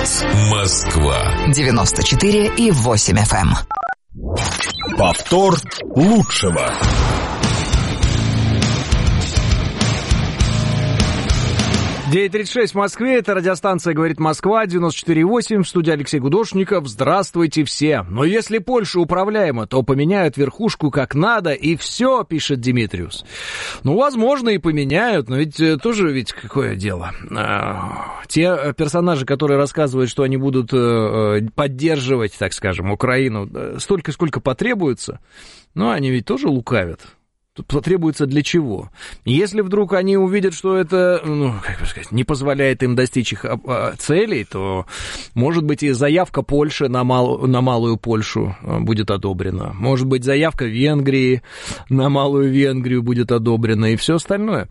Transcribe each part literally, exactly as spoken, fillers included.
Радиоэльдорс Москва девяносто четыре и восемь эф эм. Повтор лучшего. девять тридцать шесть в Москве, это радиостанция «Говорит Москва», девяносто четыре и восемь, в студии Алексей Гудошников. Здравствуйте все. Но если Польша управляема, то поменяют верхушку как надо, и все, пишет Димитриус. Ну, возможно, и поменяют, но ведь тоже ведь какое дело. Те персонажи, которые рассказывают, что они будут поддерживать, так скажем, Украину столько, сколько потребуется, ну, они ведь тоже лукавят. Тут потребуется для чего? Если вдруг они увидят, что это, ну, как бы сказать, не позволяет им достичь их целей, то, может быть, и заявка Польши на, мал, на малую Польшу будет одобрена. Может быть, заявка Венгрии на малую Венгрию будет одобрена, и все остальное.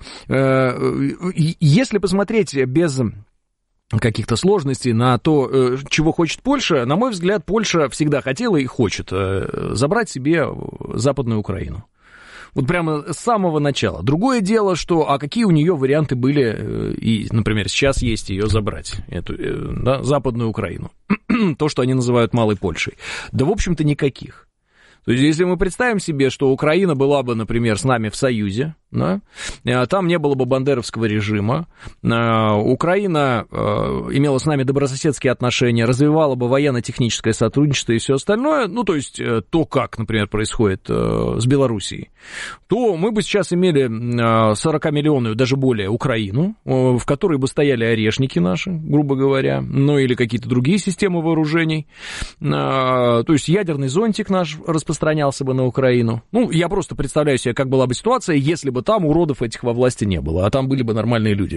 Если посмотреть без каких-то сложностей на то, чего хочет Польша, на мой взгляд, Польша всегда хотела и хочет забрать себе Западную Украину. Вот прямо с самого начала. Другое дело, что, а какие у нее варианты были, и, например, сейчас есть ее забрать, эту, да, Западную Украину. То, что они называют Малой Польшей. Да, в общем-то, никаких. То есть, если мы представим себе, что Украина была бы, например, с нами в союзе, да, там не было бы бандеровского режима, Украина имела с нами добрососедские отношения, развивала бы военно-техническое сотрудничество и все остальное, ну, то есть, то, как, например, происходит с Белоруссией, то мы бы сейчас имели сорокамиллионную, даже более, Украину, в которой бы стояли орешники наши, грубо говоря, ну, или какие-то другие системы вооружений, то есть, ядерный зонтик наш распространялся бы на Украину. Ну, я просто представляю себе, как была бы ситуация, если бы там уродов этих во власти не было, а там были бы нормальные люди.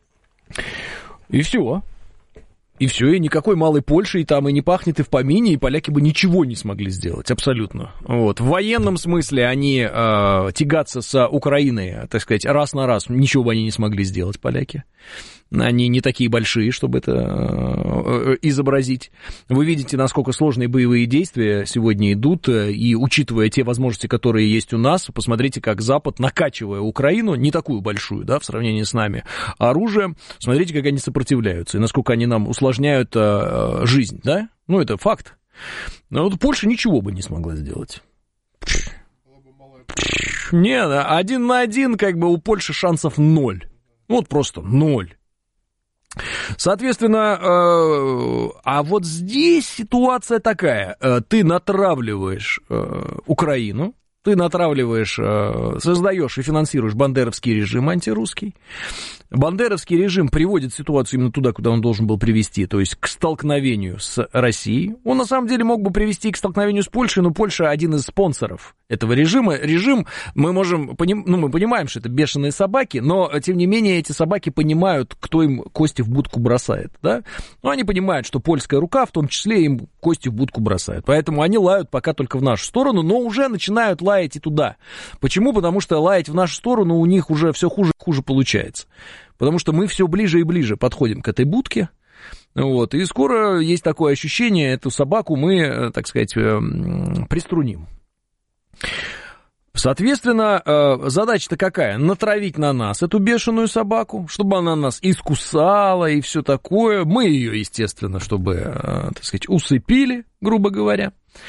И все. И все, и никакой малой Польши и там и не пахнет, и в помине, и поляки бы ничего не смогли сделать, абсолютно. Вот. В военном смысле они э, тягаться с Украиной, так сказать, раз на раз, ничего бы они не смогли сделать, поляки. Они не такие большие, чтобы это э, изобразить. Вы видите, насколько сложные боевые действия сегодня идут, и учитывая те возможности, которые есть у нас, посмотрите, как Запад, накачивая Украину, не такую большую, да, в сравнении с нами, оружием, смотрите, как они сопротивляются, и насколько они нам усложняют э, жизнь, да? Ну, это факт. Но вот Польша ничего бы не смогла сделать. Нет, один на один, как бы, у Польши шансов ноль. Вот просто ноль. Соответственно, э, а вот здесь ситуация такая. Э, ты натравливаешь э, Украину, ты натравливаешь, э, создаешь и финансируешь бандеровский режим антирусский. Бандеровский режим приводит ситуацию именно туда, куда он должен был привести, то есть к столкновению с Россией. Он, на самом деле, мог бы привести к столкновению с Польшей, но Польша один из спонсоров этого режима. Режим, мы можем, ну, мы понимаем, что это бешеные собаки, но, тем не менее, эти собаки понимают, кто им кости в будку бросает, да? Ну, они понимают, что польская рука, в том числе, им кости в будку бросает. Поэтому они лают пока только в нашу сторону, но уже начинают лаять и туда. Почему? Потому что лаять в нашу сторону у них уже все хуже и хуже получается. Потому что мы все ближе и ближе подходим к этой будке, вот, и скоро есть такое ощущение, эту собаку мы, так сказать, приструним. Соответственно, задача-то какая? Натравить на нас эту бешеную собаку, чтобы она нас искусала и все такое. Мы ее, естественно, чтобы, так сказать, усыпили, грубо говоря.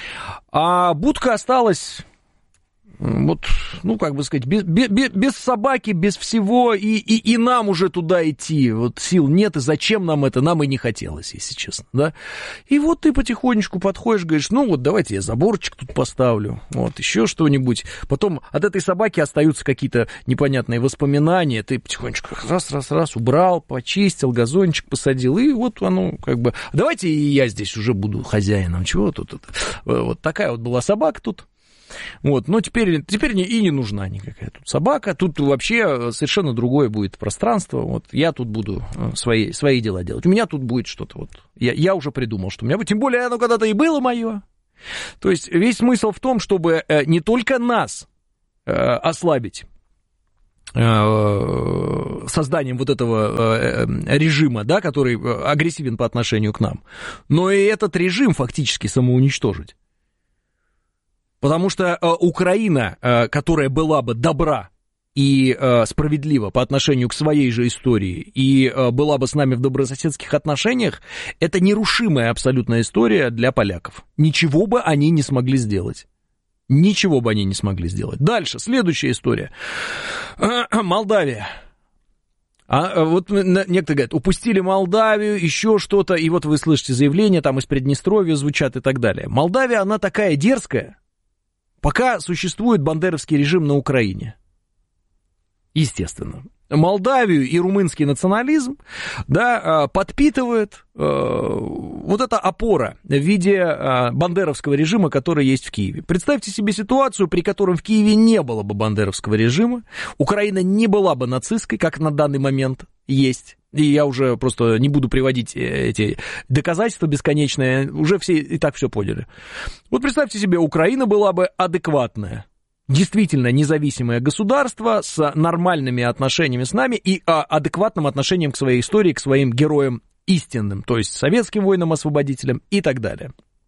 А будка осталась... Вот, ну, как бы сказать, без, без, без собаки, без всего, и, и, и нам уже туда идти, вот сил нет, и зачем нам это, нам и не хотелось, если честно, да. И вот ты потихонечку подходишь, говоришь, ну, вот давайте я заборчик тут поставлю, вот, еще что-нибудь. Потом от этой собаки остаются какие-то непонятные воспоминания, ты потихонечку раз-раз-раз убрал, почистил, газончик посадил, и вот оно, как бы, давайте и я здесь уже буду хозяином, чего тут, вот такая вот была собака тут. Вот, но теперь, теперь и не нужна никакая тут собака, тут вообще совершенно другое будет пространство, вот, я тут буду свои, свои дела делать, у меня тут будет что-то, вот, я, я уже придумал, что у меня будет, тем более оно когда-то и было мое, то есть весь смысл в том, чтобы не только нас ослабить созданием вот этого режима, да, который агрессивен по отношению к нам, но и этот режим фактически самоуничтожить. Потому что э, Украина, э, которая была бы добра и э, справедлива по отношению к своей же истории и э, была бы с нами в добрососедских отношениях, это нерушимая абсолютная история для поляков. Ничего бы они не смогли сделать. Ничего бы они не смогли сделать. Дальше, следующая история. Молдавия. А вот некоторые говорят, упустили Молдавию, еще что-то, и вот вы слышите заявления, там из Приднестровья звучат и так далее. Молдавия, она такая дерзкая, пока существует бандеровский режим на Украине. Естественно. Молдавию и румынский национализм, да, подпитывает э, вот эта опора в виде э, бандеровского режима, который есть в Киеве. Представьте себе ситуацию, при которой в Киеве не было бы бандеровского режима, Украина не была бы нацистской, как на данный момент есть. И я уже просто не буду приводить эти доказательства бесконечные, уже все и так все поняли. Вот представьте себе, Украина была бы адекватная, действительно независимое государство с нормальными отношениями с нами и а, адекватным отношением к своей истории, к своим героям истинным, то есть советским воинам-освободителям и так далее.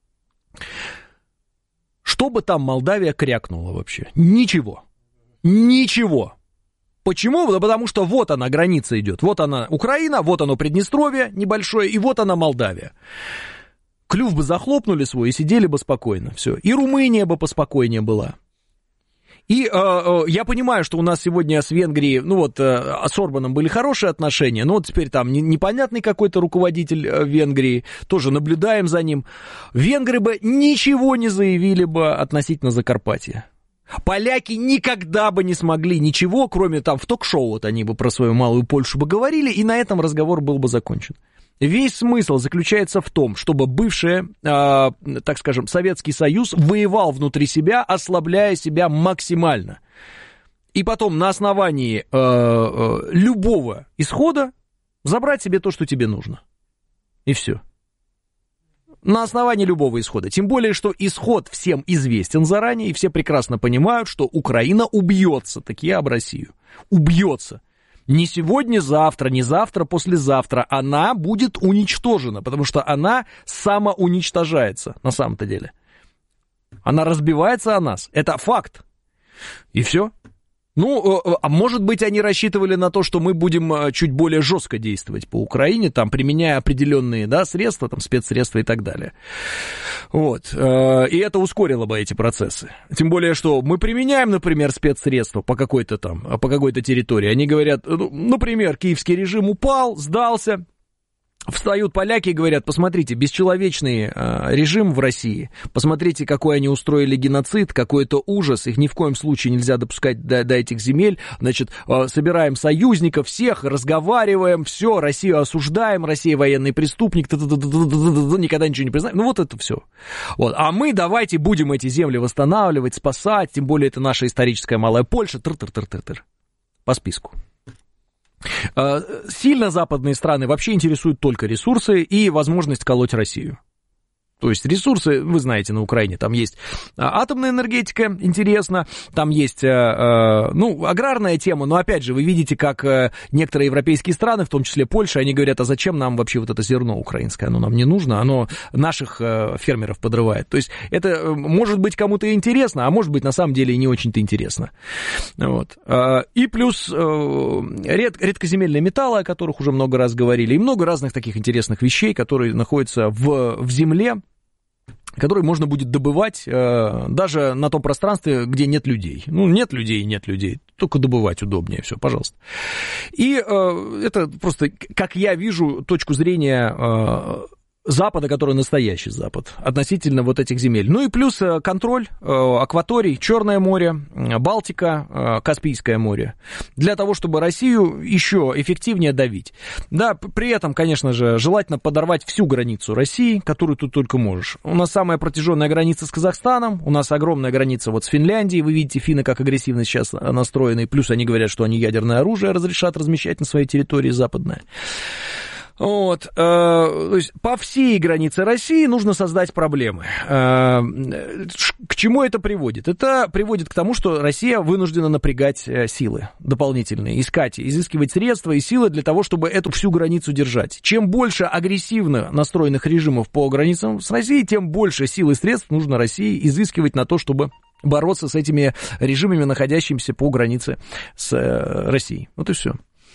Что бы там Молдавия крякнула вообще? Ничего. Ничего. Почему? Да потому что вот она, граница идет. Вот она Украина, вот оно Приднестровье небольшое, и вот она Молдавия. Клюв бы захлопнули свой и сидели бы спокойно. Все. И Румыния бы поспокойнее была. И э, э, я понимаю, что у нас сегодня с Венгрией, ну вот, э, с Орбаном были хорошие отношения, но вот теперь там не, непонятный какой-то руководитель э, Венгрии, тоже наблюдаем за ним. Венгры бы ничего не заявили бы относительно Закарпатья. Поляки никогда бы не смогли ничего, кроме там в ток-шоу, вот они бы про свою малую Польшу бы говорили, и на этом разговор был бы закончен. Весь смысл заключается в том, чтобы бывший, э, так скажем, Советский Союз воевал внутри себя, ослабляя себя максимально. И потом на основании э, э, любого исхода забрать себе то, что тебе нужно. И все. На основании любого исхода. Тем более, что исход всем известен заранее, и все прекрасно понимают, что Украина убьется таки об Россию. Убьется. Не сегодня, завтра, не завтра, послезавтра. Она будет уничтожена, потому что она самоуничтожается на самом-то деле. Она разбивается о нас. Это факт. И все. Ну, а может быть, они рассчитывали на то, что мы будем чуть более жестко действовать по Украине, там, применяя определенные, да, средства, там, спецсредства и так далее. Вот. И это ускорило бы эти процессы. Тем более, что мы применяем, например, спецсредства по какой-то там, по какой-то территории. Они говорят, ну, например, киевский режим упал, сдался. Встают поляки и говорят, посмотрите, бесчеловечный э, режим в России, посмотрите, какой они устроили геноцид, какой это ужас, их ни в коем случае нельзя допускать до, до этих земель, значит, э, собираем союзников всех, разговариваем, все, Россию осуждаем, Россия военный преступник, никогда ничего не признаем, ну вот это все. Вот. А мы давайте будем эти земли восстанавливать, спасать, тем более это наша историческая малая Польша, тыр-тыр-тыр-тыр-тыр, по списку. Сильно западные страны вообще интересуют только ресурсы и возможность колоть Россию. То есть ресурсы, вы знаете, на Украине там есть атомная энергетика, интересно, там есть, ну, аграрная тема, но опять же, вы видите, как некоторые европейские страны, в том числе Польша, они говорят, а зачем нам вообще вот это зерно украинское, оно нам не нужно, оно наших фермеров подрывает. То есть это может быть кому-то интересно, а может быть на самом деле и не очень-то интересно. Вот. И плюс ред, редкоземельные металлы, о которых уже много раз говорили, и много разных таких интересных вещей, которые находятся в, в земле, который можно будет добывать э, даже на том пространстве, где нет людей. Ну, нет людей, нет людей, только добывать удобнее, все, пожалуйста. И э, это просто, как я вижу, точку зрения э, Запада, который настоящий Запад, относительно вот этих земель. Ну и плюс контроль э, акваторий, Черное море, Балтика, э, Каспийское море, для того, чтобы Россию еще эффективнее давить. Да, при этом, конечно же, желательно подорвать всю границу России, которую тут только можешь. У нас самая протяженная граница с Казахстаном, у нас огромная граница вот с Финляндией, вы видите, финны как агрессивно сейчас настроены, плюс они говорят, что они ядерное оружие разрешат размещать на своей территории западное. Вот, э, то есть по всей границе России нужно создать проблемы. Э, к чему это приводит? Это приводит к тому, что Россия вынуждена напрягать силы дополнительные, искать, изыскивать средства и силы для того, чтобы эту всю границу держать. Чем больше агрессивно настроенных режимов по границам с Россией, тем больше сил и средств нужно России изыскивать на то, чтобы бороться с этими режимами, находящимися по границе с Россией. Вот и все.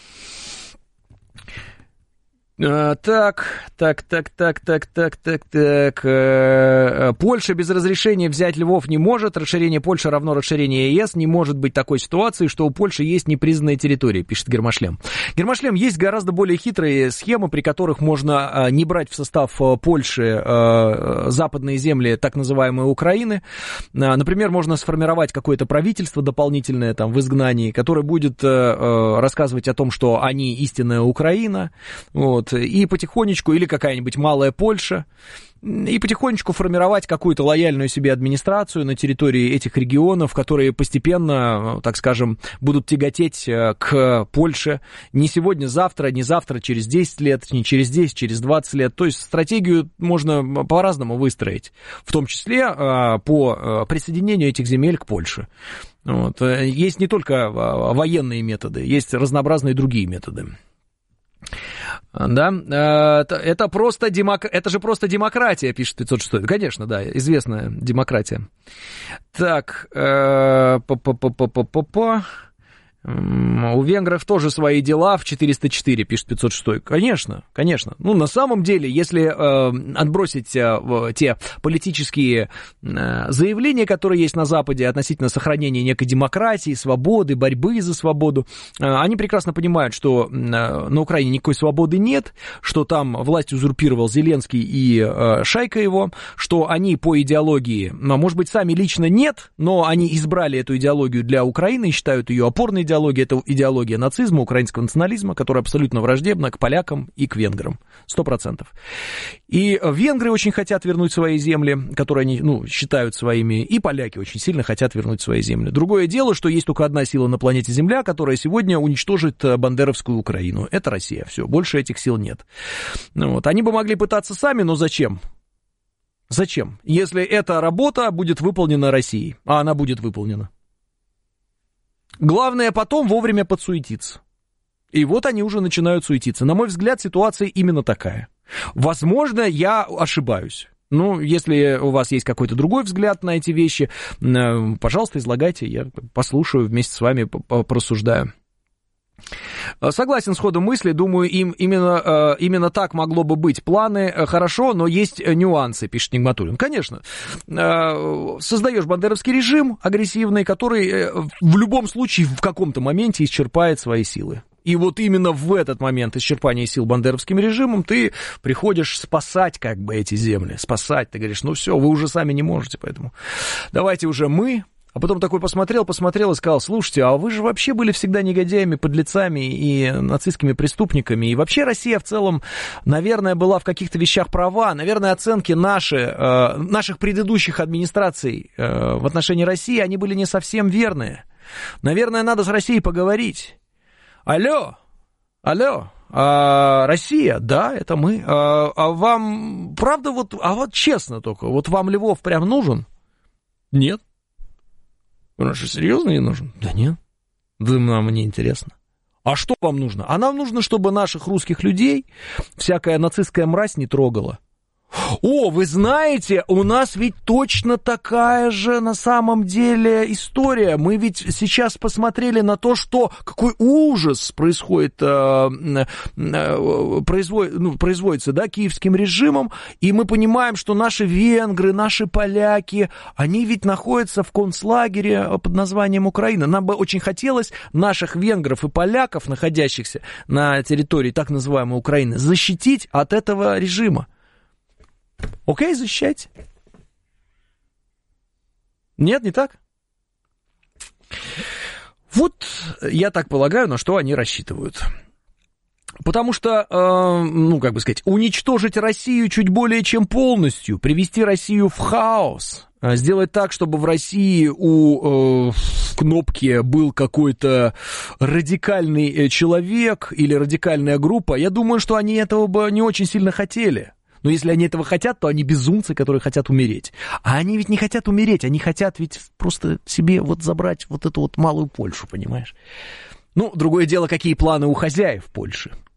Так, так, так, так, так, так, так, так. Польша без разрешения взять Львов не может. Расширение Польши равно расширение ЕС. Не может быть такой ситуации, что у Польши есть непризнанная территория, пишет Гермошлем. Гермошлем, есть гораздо более хитрые схемы, при которых можно не брать в состав Польши западные земли так называемой Украины. Например, можно сформировать какое-то правительство дополнительное там в изгнании, которое будет рассказывать о том, что они истинная Украина, вот. И потихонечку, или какая-нибудь малая Польша, и потихонечку формировать какую-то лояльную себе администрацию на территории этих регионов, которые постепенно, так скажем, будут тяготеть к Польше не сегодня, завтра, не завтра, через десять лет, не через десять, через двадцать лет. То есть стратегию можно по-разному выстроить, в том числе по присоединению этих земель к Польше. Вот. Есть не только военные методы, есть разнообразные другие методы. Да, это просто демок... это же просто демократия, пишет пятьсот шесть. Конечно, да, известная демократия. Так, па-па-па-па-па-па. У венгров тоже свои дела в четыреста четыре, пишет пятьсот шесть. Конечно, конечно. Ну, на самом деле, если э, отбросить э, те политические э, заявления, которые есть на Западе относительно сохранения некой демократии, свободы, борьбы за свободу, э, они прекрасно понимают, что э, на Украине никакой свободы нет, что там власть узурпировал Зеленский и э, шайка его, что они по идеологии, ну, может быть, сами лично нет, но они избрали эту идеологию для Украины и считают ее опорной идеологией. Идеология, это идеология нацизма, украинского национализма, которая абсолютно враждебна к полякам и к венграм. Сто процентов. И венгры очень хотят вернуть свои земли, которые они, ну, считают своими, и поляки очень сильно хотят вернуть свои земли. Другое дело, что есть только одна сила на планете Земля, которая сегодня уничтожит бандеровскую Украину. Это Россия. Все, больше этих сил нет. Вот. Они бы могли пытаться сами, но зачем? Зачем? Если эта работа будет выполнена Россией, а она будет выполнена. Главное потом вовремя подсуетиться. И вот они уже начинают суетиться. На мой взгляд, ситуация именно такая. Возможно, я ошибаюсь. Ну, если у вас есть какой-то другой взгляд на эти вещи, пожалуйста, излагайте, я послушаю, вместе с вами порассуждаю. Согласен с ходом мысли, думаю, им именно, именно так могло бы быть. Планы хорошо, но есть нюансы, пишет Нигматуллин. Конечно, создаешь бандеровский режим агрессивный, который в любом случае в каком-то моменте исчерпает свои силы. И вот именно в этот момент исчерпания сил бандеровским режимом ты приходишь спасать как бы эти земли, спасать. Ты говоришь, ну все, вы уже сами не можете, поэтому давайте уже мы... А потом такой посмотрел, посмотрел и сказал, слушайте, а вы же вообще были всегда негодяями, подлецами и нацистскими преступниками. И вообще Россия в целом, наверное, была в каких-то вещах права. Наверное, оценки наши, э, наших предыдущих администраций э, в отношении России, они были не совсем верные. Наверное, надо с Россией поговорить. Алло, алло. А, Россия, да, это мы. А, а вам, правда, вот, а вот честно только, вот вам Львов прям нужен? Нет. Он что, серьезно не нужен? Да нет. Да нам не интересно. А что вам нужно? А нам нужно, чтобы наших русских людей всякая нацистская мразь не трогала. О, вы знаете, у нас ведь точно такая же на самом деле история. Мы ведь сейчас посмотрели на то, что какой ужас происходит, э, э, производ, ну, производится, да, киевским режимом, и мы понимаем, что наши венгры, наши поляки, они ведь находятся в концлагере под названием Украина. Нам бы очень хотелось наших венгров и поляков, находящихся на территории так называемой Украины, защитить от этого режима. Окей, защищайте. Нет, не так? Вот я так полагаю, на что они рассчитывают. Потому что, э, ну, как бы сказать, уничтожить Россию чуть более чем полностью, привести Россию в хаос, сделать так, чтобы в России у э, кнопки был какой-то радикальный человек или радикальная группа, я думаю, что они этого бы не очень сильно хотели. Но если они этого хотят, то они безумцы, которые хотят умереть. А они ведь не хотят умереть, они хотят ведь просто себе вот забрать вот эту вот малую Польшу, понимаешь? Ну, другое дело, какие планы у хозяев Польши.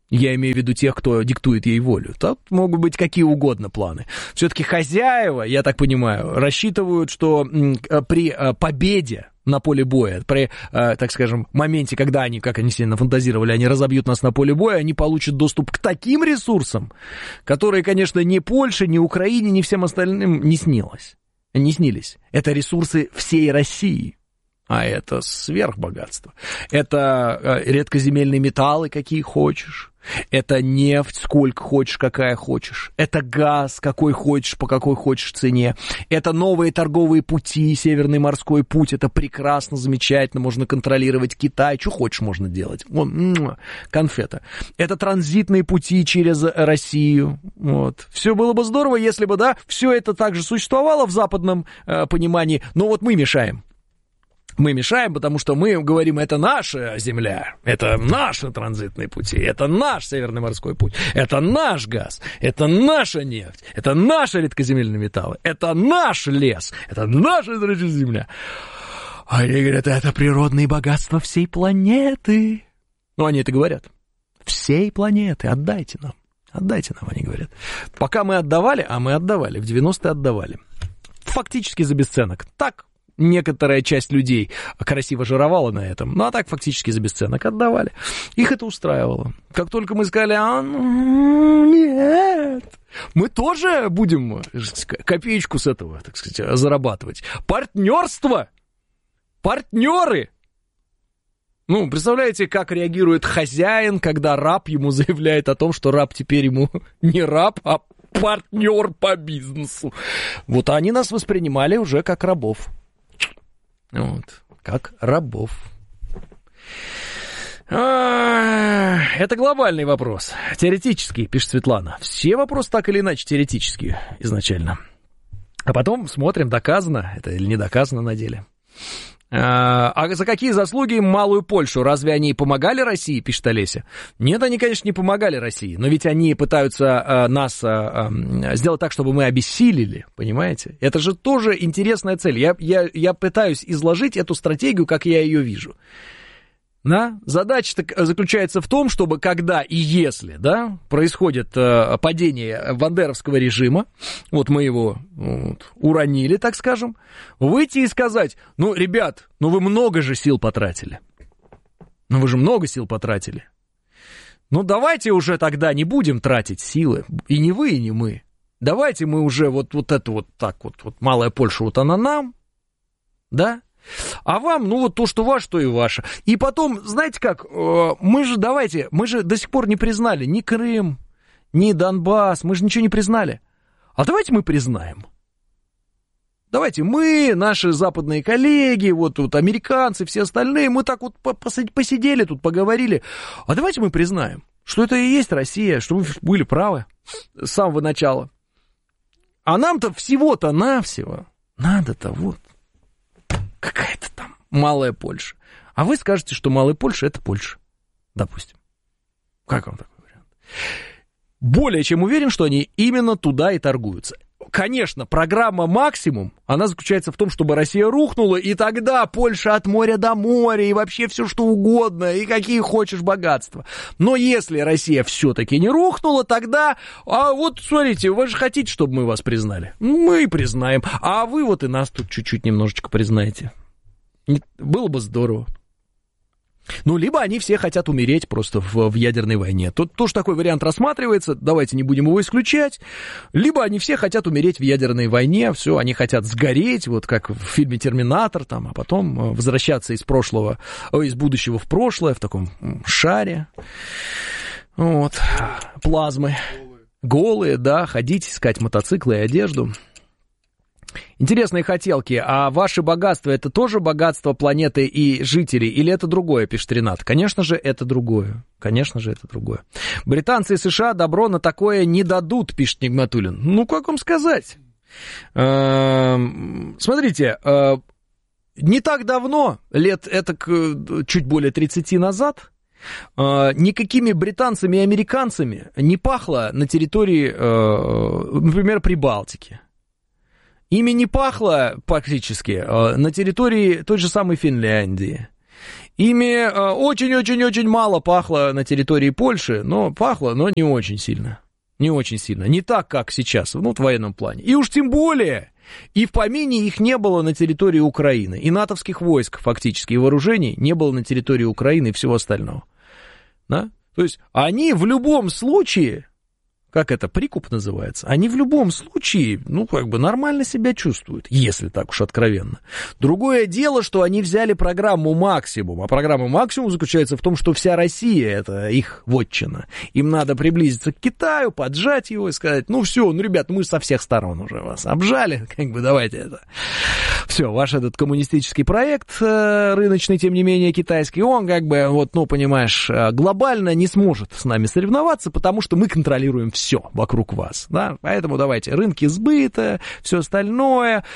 Я имею в виду тех, кто диктует ей волю. Тут могут быть какие угодно планы. Все-таки хозяева, я так понимаю, рассчитывают, что при победе на поле боя, при, так скажем, моменте, когда они, как они себе нафантазировали, они разобьют нас на поле боя, они получат доступ к таким ресурсам, которые, конечно, ни Польше, ни Украине, ни всем остальным не снилось. Не снились. Это ресурсы всей России. А это сверхбогатство. Это редкоземельные металлы, какие хочешь. Это нефть, сколько хочешь, какая хочешь. Это газ, какой хочешь, по какой хочешь цене. Это новые торговые пути, Северный морской путь. Это прекрасно, замечательно. Можно контролировать Китай. Что хочешь, можно делать. Вон, конфета. Это транзитные пути через Россию. Вот. Все было бы здорово, если бы, да, все это также существовало в западном э, понимании. Но вот мы мешаем. Мы мешаем, потому что мы говорим, это наша земля, это наши транзитные пути, это наш Северный морской путь, это наш газ, это наша нефть, это наши редкоземельные металлы, это наш лес, это наша земля. А они говорят, это природные богатства всей планеты. Ну, они это говорят. Всей планеты, отдайте нам, отдайте нам, они говорят. Пока мы отдавали, а мы отдавали, в девяностые отдавали. Фактически за бесценок. Так. Некоторая часть людей красиво жировала на этом, ну а так фактически за бесценок отдавали. Их это устраивало. Как только мы сказали, а, ну, нет, мы тоже будем копеечку с этого, так сказать, зарабатывать. Партнерство! Партнеры! Ну, представляете, как реагирует хозяин, когда раб ему заявляет о том, что раб теперь ему не раб, а партнер по бизнесу. Вот они нас воспринимали уже как рабов. Вот, как рабов. А, это глобальный вопрос. Теоретический, пишет Светлана. Все вопросы так или иначе теоретические изначально. А потом смотрим, доказано это или не доказано на деле. А за какие заслуги Малую Польшу? Разве они помогали России, пишет Олеся? Нет, они, конечно, не помогали России, но ведь они пытаются нас сделать так, чтобы мы обессилели, понимаете? Это же тоже интересная цель. Я, я, я пытаюсь изложить эту стратегию, как я ее вижу. Да? Задача заключается в том, чтобы когда и если, да, происходит э, падение бандеровского режима, вот мы его вот, уронили, так скажем, выйти и сказать, ну, ребят, ну вы много же сил потратили. Ну вы же много сил потратили. Ну давайте уже тогда не будем тратить силы, и не вы, и не мы. Давайте мы уже вот, вот это вот так вот, вот Малая Польша, вот она нам, да? А вам, ну вот то, что ваше, то и ваше. И потом, знаете как, мы же, давайте, мы же до сих пор не признали ни Крым, ни Донбасс, мы же ничего не признали. А давайте мы признаем. Давайте мы, наши западные коллеги, вот тут американцы, все остальные, мы так вот посидели тут, поговорили. А давайте мы признаем, что это и есть Россия, что вы были правы с самого начала. А нам-то всего-то навсего надо-то вот. Какая-то там Малая Польша. А вы скажете, что Малая Польша — это Польша. Допустим. Как вам такой вариант? Более чем уверен, что они именно туда и торгуются. Конечно, программа «Максимум», она заключается в том, чтобы Россия рухнула, и тогда Польша от моря до моря, и вообще все что угодно, и какие хочешь богатства. Но если Россия все-таки не рухнула, тогда, а вот смотрите, вы же хотите, чтобы мы вас признали? Мы признаем, а вы вот и нас тут чуть-чуть немножечко признаете. Было бы здорово. Ну, либо они все хотят умереть просто в, в ядерной войне. Тут тоже такой вариант рассматривается, давайте не будем его исключать. Либо они все хотят умереть в ядерной войне, все, они хотят сгореть, вот как в фильме «Терминатор», там, а потом возвращаться из прошлого, из будущего в прошлое, в таком шаре. Вот, плазмы. Голые, да, ходить, искать мотоциклы и одежду. Интересные хотелки. А ваши богатства — это тоже богатство планеты и жителей? Или это другое, пишет Ренат? Конечно же, это другое. Конечно же, это другое. Британцы и США добро на такое не дадут, пишет Нигматуллин. Ну, как вам сказать? Смотрите, не так давно, лет это чуть более тридцати назад, никакими британцами и американцами не пахло на территории, например, Прибалтики. Ими не пахло практически на территории той же самой Финляндии. Ими очень-очень-очень мало пахло на территории Польши, но пахло, но не очень сильно. Не очень сильно. Не так, как сейчас, ну, в военном плане. И уж тем более, и в помине их не было на территории Украины. И натовских войск, фактически, и вооружений не было на территории Украины и всего остального. Да? То есть они в любом случае, как это, прикуп называется, они в любом случае, ну, как бы нормально себя чувствуют, если так уж откровенно. Другое дело, что они взяли программу «Максимум», а программа «Максимум» заключается в том, что вся Россия — это их вотчина. Им надо приблизиться к Китаю, поджать его и сказать, ну, все, ну, ребят, мы со всех сторон уже вас обжали, как бы давайте это. Все, ваш этот коммунистический проект рыночный, тем не менее, китайский, он как бы, вот, ну, понимаешь, глобально не сможет с нами соревноваться, потому что мы контролируем все. Все вокруг вас, да, поэтому давайте рынки сбыта, все остальное,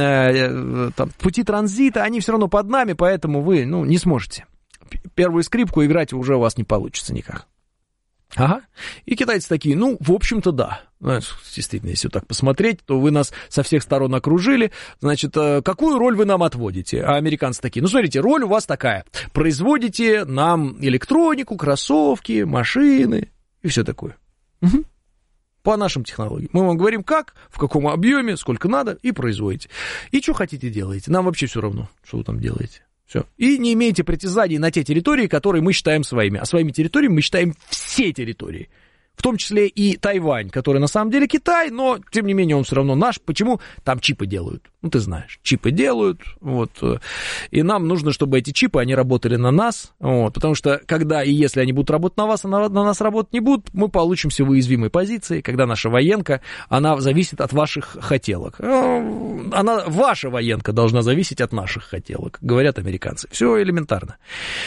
э, там, пути транзита, они все равно под нами, поэтому вы, ну, не сможете. Первую скрипку играть уже у вас не получится никак. Ага, и китайцы такие, ну, в общем-то, да. Действительно, если так посмотреть, то вы нас со всех сторон окружили, значит, какую роль вы нам отводите? А американцы такие, ну, смотрите, роль у вас такая, производите нам электронику, кроссовки, машины и все такое. Угу. По нашим технологиям. Мы вам говорим, как, в каком объеме, сколько надо, и производите. И что хотите, делаете. Нам вообще все равно, что вы там делаете. Все. И не имеете притязаний на те территории, которые мы считаем своими. А своими территориями мы считаем все территории. В том числе и Тайвань, который на самом деле Китай, но, тем не менее, он все равно наш. Почему? Там чипы делают. Ну, ты знаешь, чипы делают, вот. И нам нужно, чтобы эти чипы, они работали на нас, вот. Потому что, когда и если они будут работать на вас, а на, на нас работать не будут, мы получимся в уязвимой позиции, когда наша военка, она зависит от ваших хотелок. Она, ваша военка должна зависеть от наших хотелок, говорят американцы. Все элементарно.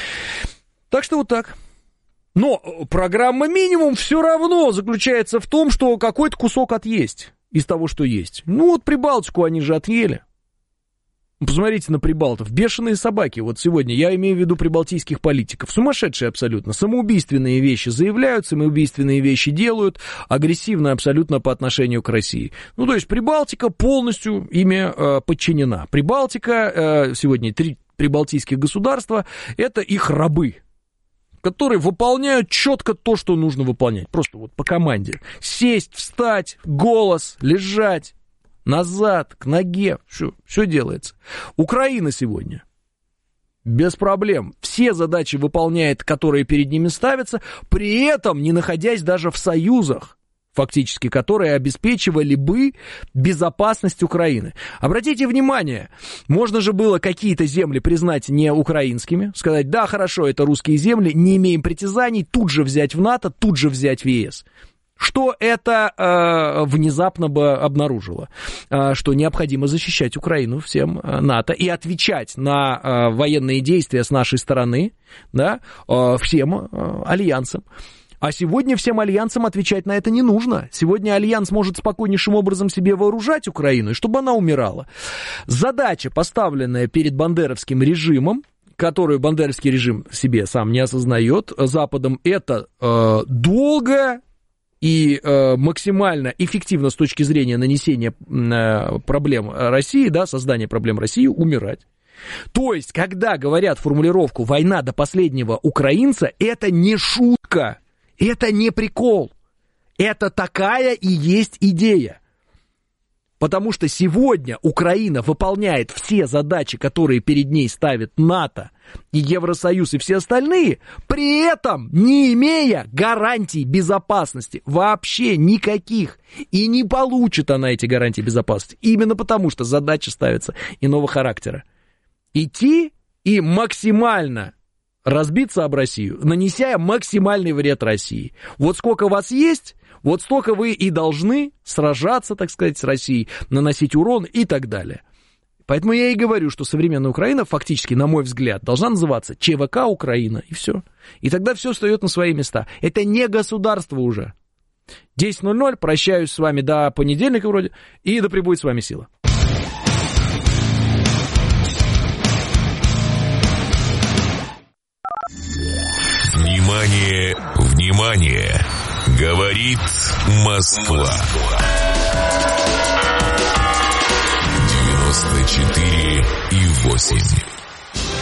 Так что вот так. Но программа «Минимум» все равно заключается в том, что какой-то кусок отъесть из того, что есть. Ну вот Прибалтику они же отъели. Посмотрите на прибалтов. Бешеные собаки. Вот сегодня я имею в виду прибалтийских политиков. Сумасшедшие абсолютно. Самоубийственные вещи заявляют, самоубийственные вещи делают, агрессивно абсолютно по отношению к России. Ну то есть Прибалтика полностью ими э, подчинена. Прибалтика, э, сегодня три прибалтийских государства, это их рабы, которые выполняют четко то, что нужно выполнять. Просто вот по команде. Сесть, встать, голос, лежать, назад, к ноге. Все, все делается. Украина сегодня без проблем все задачи выполняет, которые перед ними ставятся, при этом не находясь даже в союзах, фактически, которые обеспечивали бы безопасность Украины. Обратите внимание, можно же было какие-то земли признать не украинскими, сказать, да, хорошо, это русские земли, не имеем притязаний, тут же взять в НАТО, тут же взять в ЕС. Что это э, внезапно бы обнаружило? Э, что необходимо защищать Украину всем э, НАТО и отвечать на э, военные действия с нашей стороны, да, э, всем э, альянсам. А сегодня всем альянсам отвечать на это не нужно. Сегодня альянс может спокойнейшим образом себе вооружать Украину, и чтобы она умирала. Задача, поставленная перед бандеровским режимом, которую бандеровский режим себе сам не осознает, Западом, это э, долго и э, максимально эффективно с точки зрения нанесения э, проблем России, да, создания проблем России, умирать. То есть, когда говорят формулировку «война до последнего украинца», это не шутка. Это не прикол. Это такая и есть идея. Потому что сегодня Украина выполняет все задачи, которые перед ней ставит НАТО и Евросоюз и все остальные, при этом не имея гарантий безопасности. Вообще никаких. И не получит она эти гарантии безопасности. Именно потому, что задача ставится иного характера. Идти и максимально разбиться об Россию, нанеся максимальный вред России. Вот сколько вас есть, вот столько вы и должны сражаться, так сказать, с Россией, наносить урон и так далее. Поэтому я и говорю, что современная Украина фактически, на мой взгляд, должна называться ЧВК Украина, и все. И тогда все встает на свои места. Это не государство уже. десять ноль ноль, прощаюсь с вами до понедельника вроде, и да пребудет с вами сила. Внимание, внимание! Говорит Москва. девяносто четыре и восемь.